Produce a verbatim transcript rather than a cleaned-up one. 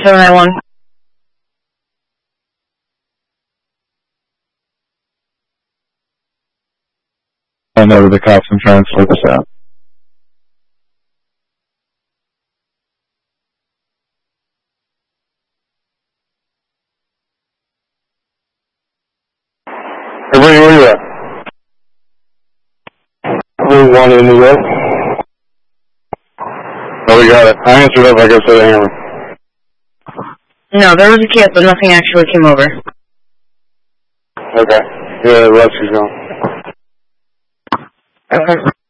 seven nine one. I know the cops and try and sort this out. Everybody, where you at? We wanted in New York. Oh, we got it. I answered up like I said, Hammer. No, there was a kid, but nothing actually came over. Okay. Yeah, the rescue's going. Okay.